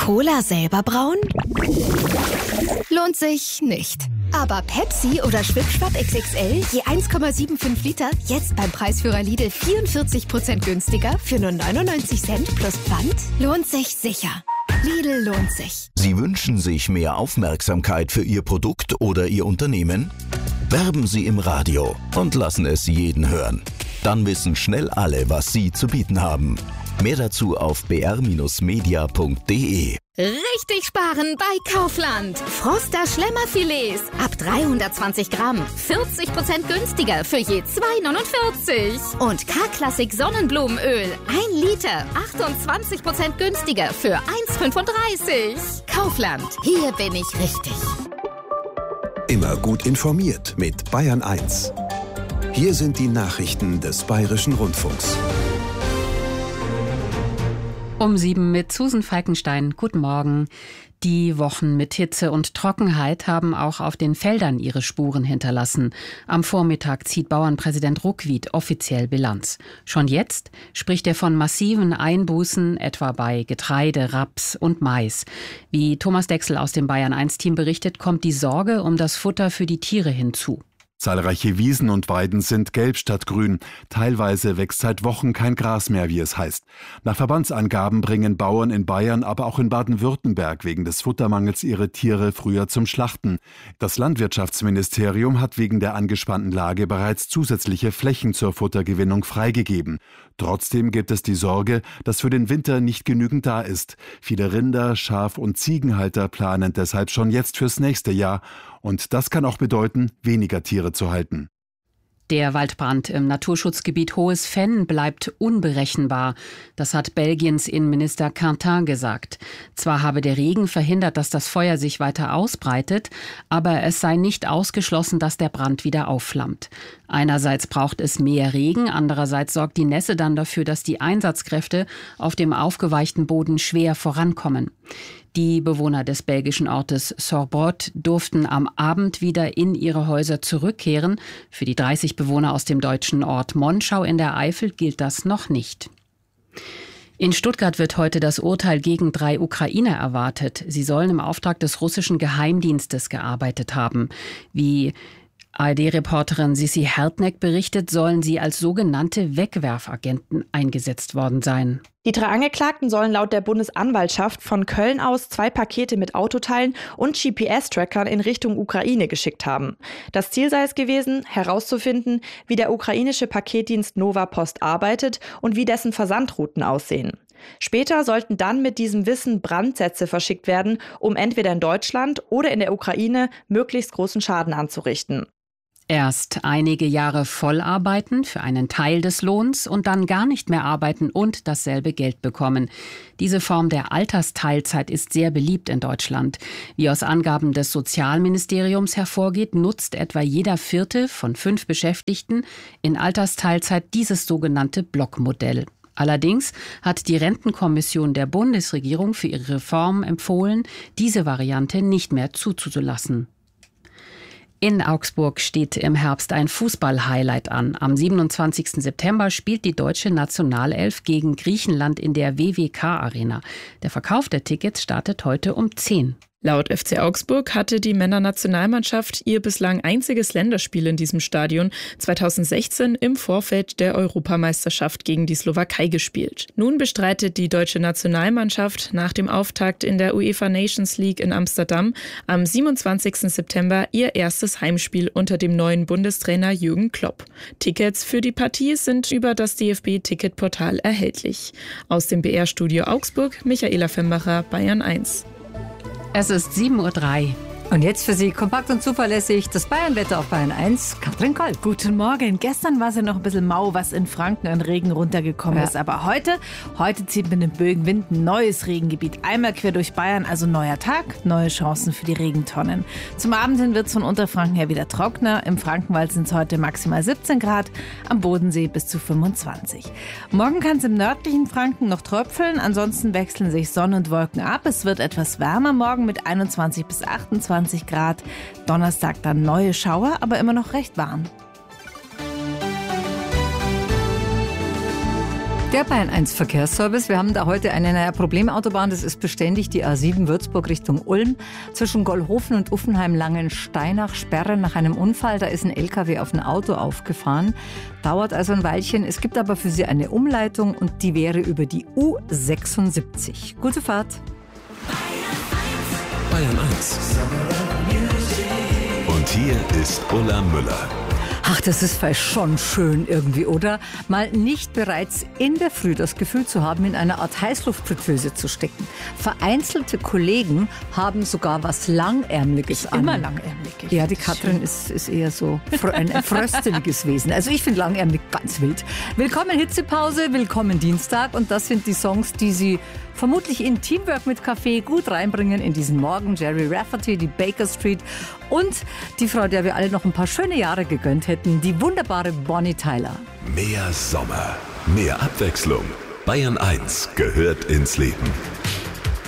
Cola selber brauen? Lohnt sich nicht. Aber Pepsi oder Schwipschwapp XXL je 1,75 Liter jetzt beim Preisführer Lidl 44% günstiger für nur 99 Cent plus Pfand? Lohnt sich sicher. Lidl lohnt sich. Sie wünschen sich mehr Aufmerksamkeit für Ihr Produkt oder Ihr Unternehmen? Werben Sie im Radio und lassen es jeden hören. Dann wissen schnell alle, was Sie zu bieten haben. Mehr dazu auf br-media.de. Richtig sparen bei Kaufland. Froster Schlemmerfilets ab 320 Gramm. 40% günstiger für je 2,49. Und K-Klassik Sonnenblumenöl 1 Liter. 28% günstiger für 1,35. Kaufland, hier bin ich richtig. Immer gut informiert mit Bayern 1. Hier sind die Nachrichten des Bayerischen Rundfunks. Um 7 mit Susan Falkenstein. Guten Morgen. Die Wochen mit Hitze und Trockenheit haben auch auf den Feldern ihre Spuren hinterlassen. Am Vormittag zieht Bauernpräsident Ruckwied offiziell Bilanz. Schon jetzt spricht er von massiven Einbußen, etwa bei Getreide, Raps und Mais. Wie Thomas Dechsel aus dem Bayern-1-Team berichtet, kommt die Sorge um das Futter für die Tiere hinzu. Zahlreiche Wiesen und Weiden sind gelb statt grün. Teilweise wächst seit Wochen kein Gras mehr, wie es heißt. Nach Verbandsangaben bringen Bauern in Bayern, aber auch in Baden-Württemberg wegen des Futtermangels ihre Tiere früher zum Schlachten. Das Landwirtschaftsministerium hat wegen der angespannten Lage bereits zusätzliche Flächen zur Futtergewinnung freigegeben. Trotzdem gibt es die Sorge, dass für den Winter nicht genügend da ist. Viele Rinder-, Schaf- und Ziegenhalter planen deshalb schon jetzt fürs nächste Jahr. Und das kann auch bedeuten, weniger Tiere zu halten. Der Waldbrand im Naturschutzgebiet Hohes Fenn bleibt unberechenbar. Das hat Belgiens Innenminister Quentin gesagt. Zwar habe der Regen verhindert, dass das Feuer sich weiter ausbreitet, aber es sei nicht ausgeschlossen, dass der Brand wieder aufflammt. Einerseits braucht es mehr Regen, andererseits sorgt die Nässe dann dafür, dass die Einsatzkräfte auf dem aufgeweichten Boden schwer vorankommen. Die Bewohner des belgischen Ortes Sorbrot durften am Abend wieder in ihre Häuser zurückkehren. Für die 30 Bewohner aus dem deutschen Ort Monschau in der Eifel gilt das noch nicht. In Stuttgart wird heute das Urteil gegen 3 Ukrainer erwartet. Sie sollen im Auftrag des russischen Geheimdienstes gearbeitet haben. Wie ARD-Reporterin Sissi Hertneck berichtet, sollen sie als sogenannte Wegwerfagenten eingesetzt worden sein. Die 3 Angeklagten sollen laut der Bundesanwaltschaft von Köln aus 2 Pakete mit Autoteilen und GPS-Trackern in Richtung Ukraine geschickt haben. Das Ziel sei es gewesen, herauszufinden, wie der ukrainische Paketdienst Nova Post arbeitet und wie dessen Versandrouten aussehen. Später sollten dann mit diesem Wissen Brandsätze verschickt werden, um entweder in Deutschland oder in der Ukraine möglichst großen Schaden anzurichten. Erst einige Jahre vollarbeiten für einen Teil des Lohns und dann gar nicht mehr arbeiten und dasselbe Geld bekommen. Diese Form der Altersteilzeit ist sehr beliebt in Deutschland. Wie aus Angaben des Sozialministeriums hervorgeht, nutzt etwa jeder 4. von 5 Beschäftigten in Altersteilzeit dieses sogenannte Blockmodell. Allerdings hat die Rentenkommission der Bundesregierung für ihre Reform empfohlen, diese Variante nicht mehr zuzulassen. In Augsburg steht im Herbst ein Fußball-Highlight an. Am 27. September spielt die deutsche Nationalelf gegen Griechenland in der WWK-Arena. Der Verkauf der Tickets startet heute um 10. Laut FC Augsburg hatte die Männernationalmannschaft ihr bislang einziges Länderspiel in diesem Stadion 2016 im Vorfeld der Europameisterschaft gegen die Slowakei gespielt. Nun bestreitet die deutsche Nationalmannschaft nach dem Auftakt in der UEFA Nations League in Amsterdam am 27. September ihr erstes Heimspiel unter dem neuen Bundestrainer Jürgen Klopp. Tickets für die Partie sind über das DFB-Ticketportal erhältlich. Aus dem BR-Studio Augsburg, Michaela Fembacher, Bayern 1. Es ist 7:03 Uhr. Und jetzt für Sie kompakt und zuverlässig das Bayernwetter auf Bayern 1. Katrin Koll. Guten Morgen. Gestern war es ja noch ein bisschen mau, was in Franken an Regen runtergekommen ist. Aber heute zieht mit dem Bögenwind ein neues Regengebiet einmal quer durch Bayern. Also neuer Tag, neue Chancen für die Regentonnen. Zum Abend hin wird es von Unterfranken her wieder trockener. Im Frankenwald sind es heute maximal 17 Grad, am Bodensee bis zu 25. Morgen kann es im nördlichen Franken noch tröpfeln. Ansonsten wechseln sich Sonne und Wolken ab. Es wird etwas wärmer morgen mit 21 bis 28 Grad. Donnerstag dann neue Schauer, aber immer noch recht warm. Der Bayern 1 Verkehrsservice. Wir haben da heute eine Problemautobahn. Das ist beständig die A7 Würzburg Richtung Ulm. Zwischen Gollhofen und Uffenheim-Langensteinach Sperre nach einem Unfall. Da ist ein LKW auf ein Auto aufgefahren. Dauert also ein Weilchen. Es gibt aber für Sie eine Umleitung und die wäre über die U76. Gute Fahrt. Bayern 1. Und hier ist Ulla Müller. Ach, das ist vielleicht schon schön irgendwie, oder? Mal nicht bereits in der Früh das Gefühl zu haben, in einer Art Heißluftfritteuse zu stecken. Vereinzelte Kollegen haben sogar was Langärmeliges an. Immer langärmelig. Ja, die Katrin ist eher so ein frösteliges Wesen. Also ich finde langärmelig ganz wild. Willkommen Hitzepause, willkommen Dienstag. Und das sind die Songs, die Sie vermutlich in Teamwork mit Kaffee gut reinbringen in diesen Morgen. Jerry Rafferty, die Baker Street und die Frau, der wir alle noch ein paar schöne Jahre gegönnt hätten, die wunderbare Bonnie Tyler. Mehr Sommer, mehr Abwechslung. Bayern 1 gehört ins Leben.